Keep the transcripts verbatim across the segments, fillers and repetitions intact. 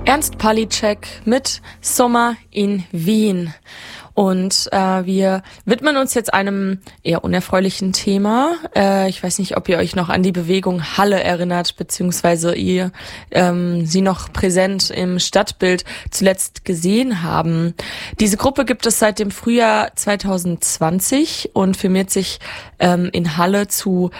Ernst Pawlicek mit Sommer in Wien. Und äh, wir widmen uns jetzt einem eher unerfreulichen Thema. Äh, ich weiß nicht, ob ihr euch noch an die Bewegung Halle erinnert, beziehungsweise ihr ähm, sie noch präsent im Stadtbild zuletzt gesehen haben. Diese Gruppe gibt es seit dem Frühjahr zwanzig zwanzig und firmiert sich ähm, in Halle zu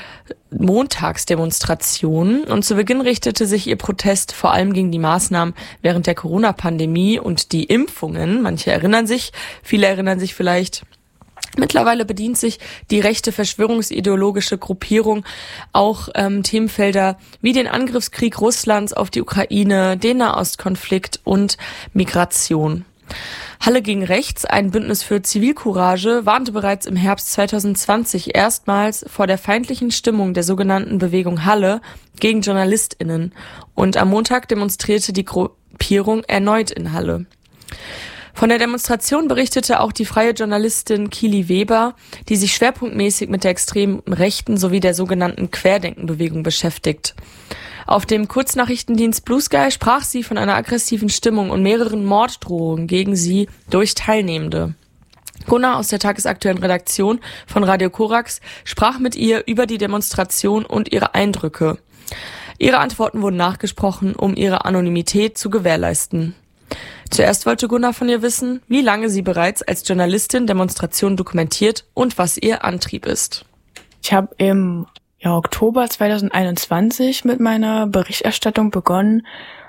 Montagsdemonstrationen. Und zu Beginn richtete sich ihr Protest vor allem gegen die Maßnahmen während der Corona-Pandemie und die Impfungen. Manche erinnern sich, viele erinnern sich vielleicht. Mittlerweile bedient sich die rechte verschwörungsideologische Gruppierung auch ähm, Themenfelder wie den Angriffskrieg Russlands auf die Ukraine, den Nahostkonflikt und Migration. Halle gegen Rechts, ein Bündnis für Zivilcourage, warnte bereits im Herbst zwanzig zwanzig erstmals vor der feindlichen Stimmung der sogenannten Bewegung Halle gegen JournalistInnen. Und am Montag demonstrierte die Gruppierung erneut in Halle. Von der Demonstration berichtete auch die freie Journalistin Kili Weber, die sich schwerpunktmäßig mit der extremen Rechten sowie der sogenannten Querdenkenbewegung beschäftigt. Auf dem Kurznachrichtendienst Blue Sky sprach sie von einer aggressiven Stimmung und mehreren Morddrohungen gegen sie durch Teilnehmende. Gunnar aus der tagesaktuellen Redaktion von Radio Korax sprach mit ihr über die Demonstration und ihre Eindrücke. Ihre Antworten wurden nachgesprochen, um ihre Anonymität zu gewährleisten. Zuerst wollte Gunnar von ihr wissen, wie lange sie bereits als Journalistin Demonstrationen dokumentiert und was ihr Antrieb ist. Ich habe im ja, Oktober zwanzig einundzwanzig mit meiner Berichterstattung begonnen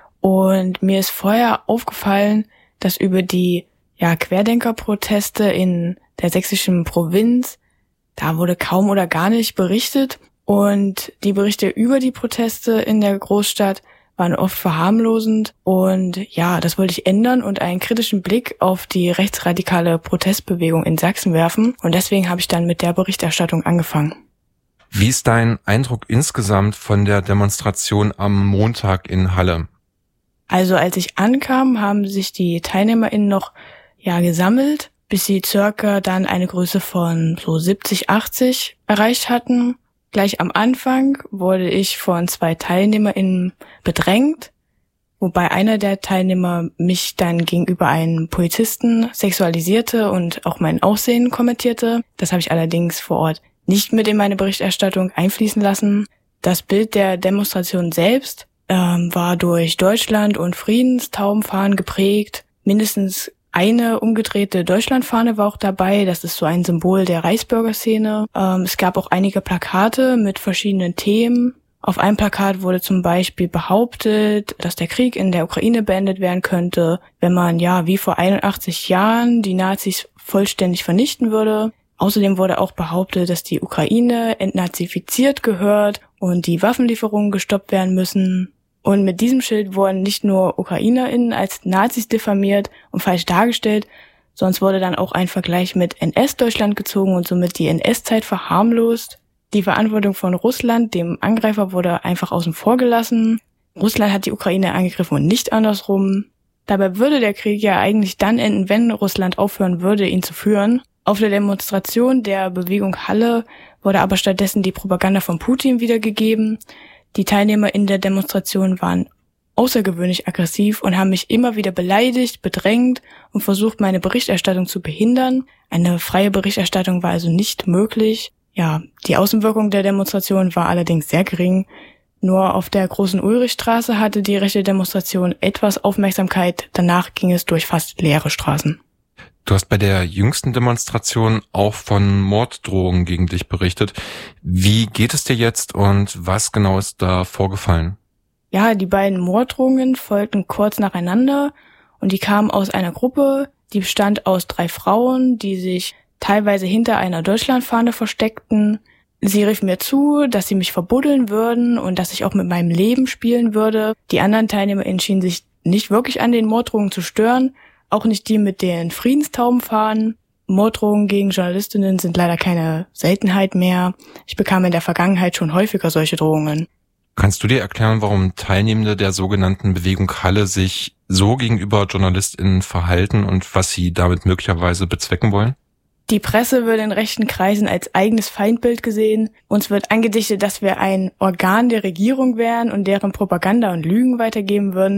und mir ist vorher aufgefallen, dass über die ja, Querdenkerproteste in der sächsischen Provinz, da wurde kaum oder gar nicht berichtet und die Berichte über die Proteste in der Großstadt waren oft verharmlosend und ja, das wollte ich ändern und einen kritischen Blick auf die rechtsradikale Protestbewegung in Sachsen werfen und deswegen habe ich dann mit der Berichterstattung angefangen. Wie ist dein Eindruck insgesamt von der Demonstration am Montag in Halle? Also als ich ankam, haben sich die TeilnehmerInnen noch ja gesammelt, bis sie circa dann eine Größe von so siebzig, achtzig erreicht hatten. Gleich am Anfang wurde ich von zwei TeilnehmerInnen bedrängt, wobei einer der Teilnehmer mich dann gegenüber einem Polizisten sexualisierte und auch mein Aussehen kommentierte. Das habe ich allerdings vor Ort nicht mit in meine Berichterstattung einfließen lassen. Das Bild der Demonstration selbst ähm, war durch Deutschland- und Friedenstaubenfahnen geprägt. Mindestens eine umgedrehte Deutschlandfahne war auch dabei. Das ist so ein Symbol der Reichsbürgerszene. Ähm, es gab auch einige Plakate mit verschiedenen Themen. Auf einem Plakat wurde zum Beispiel behauptet, dass der Krieg in der Ukraine beendet werden könnte, wenn man ja wie vor einundachtzig Jahren die Nazis vollständig vernichten würde. Außerdem wurde auch behauptet, dass die Ukraine entnazifiziert gehört und die Waffenlieferungen gestoppt werden müssen. Und mit diesem Schild wurden nicht nur UkrainerInnen als Nazis diffamiert und falsch dargestellt, sonst wurde dann auch ein Vergleich mit N S-Deutschland gezogen und somit die N S-Zeit verharmlost. Die Verantwortung von Russland, dem Angreifer, wurde einfach außen vor gelassen. Russland hat die Ukraine angegriffen und nicht andersrum. Dabei würde der Krieg ja eigentlich dann enden, wenn Russland aufhören würde, ihn zu führen. Auf der Demonstration der Bewegung Halle wurde aber stattdessen die Propaganda von Putin wiedergegeben. Die Teilnehmer in der Demonstration waren außergewöhnlich aggressiv und haben mich immer wieder beleidigt, bedrängt und versucht, meine Berichterstattung zu behindern. Eine freie Berichterstattung war also nicht möglich. Ja, die Außenwirkung der Demonstration war allerdings sehr gering. Nur auf der großen Ulrichstraße hatte die rechte Demonstration etwas Aufmerksamkeit. Danach ging es durch fast leere Straßen. Du hast bei der jüngsten Demonstration auch von Morddrohungen gegen dich berichtet. Wie geht es dir jetzt und was genau ist da vorgefallen? Ja, die beiden Morddrohungen folgten kurz nacheinander und die kamen aus einer Gruppe, die bestand aus drei Frauen, die sich teilweise hinter einer Deutschlandfahne versteckten. Sie rief mir zu, dass sie mich verbuddeln würden und dass ich auch mit meinem Leben spielen würde. Die anderen Teilnehmer entschieden sich nicht wirklich an den Morddrohungen zu stören, auch nicht die mit den Friedenstaubenfahnen. Morddrohungen gegen Journalistinnen sind leider keine Seltenheit mehr. Ich bekam in der Vergangenheit schon häufiger solche Drohungen. Kannst du dir erklären, warum Teilnehmende der sogenannten Bewegung Halle sich so gegenüber JournalistInnen verhalten und was sie damit möglicherweise bezwecken wollen? Die Presse wird in rechten Kreisen als eigenes Feindbild gesehen. Uns wird angedichtet, dass wir ein Organ der Regierung wären und deren Propaganda und Lügen weitergeben würden.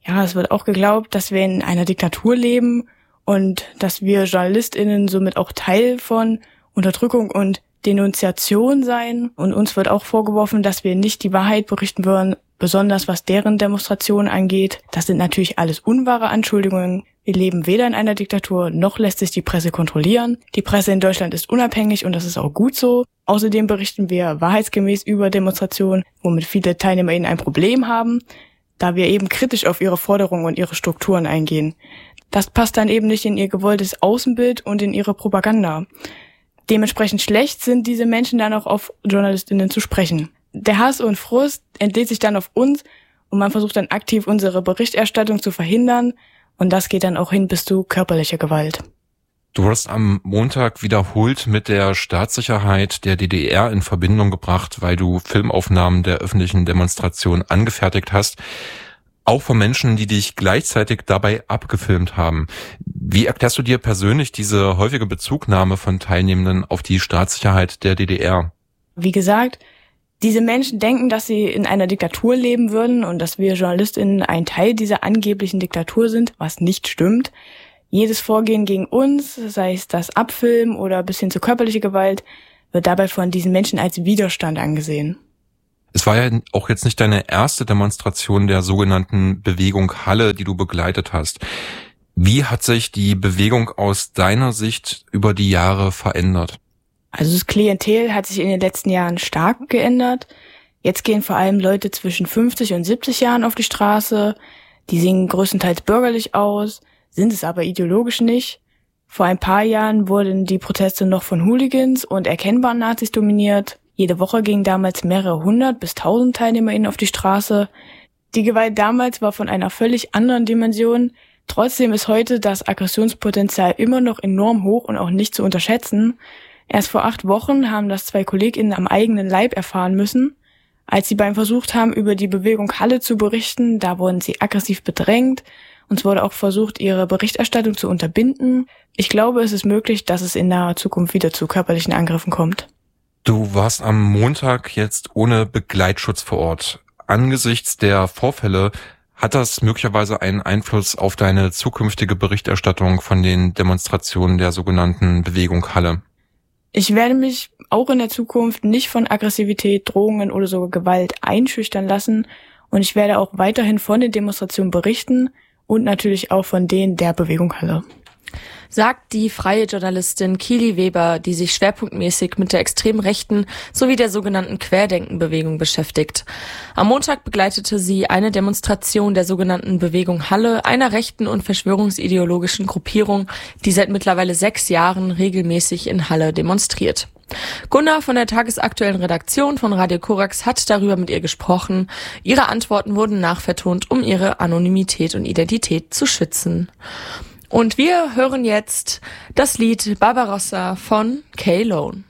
Ja, es wird auch geglaubt, dass wir in einer Diktatur leben und dass wir JournalistInnen somit auch Teil von Unterdrückung und Denunziation seien. Und uns wird auch vorgeworfen, dass wir nicht die Wahrheit berichten würden, besonders was deren Demonstrationen angeht. Das sind natürlich alles unwahre Anschuldigungen. Wir leben weder in einer Diktatur, noch lässt sich die Presse kontrollieren. Die Presse in Deutschland ist unabhängig und das ist auch gut so. Außerdem berichten wir wahrheitsgemäß über Demonstrationen, womit viele TeilnehmerInnen ein Problem haben, da wir eben kritisch auf ihre Forderungen und ihre Strukturen eingehen. Das passt dann eben nicht in ihr gewolltes Außenbild und in ihre Propaganda. Dementsprechend schlecht sind diese Menschen dann auch auf JournalistInnen zu sprechen. Der Hass und Frust entlädt sich dann auf uns und man versucht dann aktiv unsere Berichterstattung zu verhindern und das geht dann auch hin bis zu körperlicher Gewalt. Du wurdest am Montag wiederholt mit der Staatssicherheit der D D R in Verbindung gebracht, weil du Filmaufnahmen der öffentlichen Demonstration angefertigt hast. Auch von Menschen, die dich gleichzeitig dabei abgefilmt haben. Wie erklärst du dir persönlich diese häufige Bezugnahme von Teilnehmenden auf die Staatssicherheit der D D R? Wie gesagt, diese Menschen denken, dass sie in einer Diktatur leben würden und dass wir JournalistInnen ein Teil dieser angeblichen Diktatur sind, was nicht stimmt. Jedes Vorgehen gegen uns, sei es das Abfilmen oder bis hin zu körperlicher Gewalt, wird dabei von diesen Menschen als Widerstand angesehen. Es war ja auch jetzt nicht deine erste Demonstration der sogenannten Bewegung Halle, die du begleitet hast. Wie hat sich die Bewegung aus deiner Sicht über die Jahre verändert? Also das Klientel hat sich in den letzten Jahren stark geändert. Jetzt gehen vor allem Leute zwischen fünfzig und siebzig Jahren auf die Straße. Die sehen größtenteils bürgerlich aus, sind es aber ideologisch nicht. Vor ein paar Jahren wurden die Proteste noch von Hooligans und erkennbaren Nazis dominiert. Jede Woche gingen damals mehrere hundert bis tausend TeilnehmerInnen auf die Straße. Die Gewalt damals war von einer völlig anderen Dimension. Trotzdem ist heute das Aggressionspotenzial immer noch enorm hoch und auch nicht zu unterschätzen. Erst vor acht Wochen haben das zwei KollegInnen am eigenen Leib erfahren müssen. Als sie beim Versucht haben, über die Bewegung Halle zu berichten, da wurden sie aggressiv bedrängt. Uns wurde auch versucht, ihre Berichterstattung zu unterbinden. Ich glaube, es ist möglich, dass es in naher Zukunft wieder zu körperlichen Angriffen kommt. Du warst am Montag jetzt ohne Begleitschutz vor Ort. Angesichts der Vorfälle, hat das möglicherweise einen Einfluss auf deine zukünftige Berichterstattung von den Demonstrationen der sogenannten Bewegung Halle? Ich werde mich auch in der Zukunft nicht von Aggressivität, Drohungen oder sogar Gewalt einschüchtern lassen und ich werde auch weiterhin von den Demonstrationen berichten und natürlich auch von denen der Bewegung Halle. Sagt die freie Journalistin Kili Weber, die sich schwerpunktmäßig mit der extremen Rechten sowie der sogenannten Querdenkenbewegung beschäftigt. Am Montag begleitete sie eine Demonstration der sogenannten Bewegung Halle, einer rechten und verschwörungsideologischen Gruppierung, die seit mittlerweile sechs Jahren regelmäßig in Halle demonstriert. Gunnar von der tagesaktuellen Redaktion von Radio Korax hat darüber mit ihr gesprochen. Ihre Antworten wurden nachvertont, um ihre Anonymität und Identität zu schützen. Und wir hören jetzt das Lied Barbarossa von K-Lone.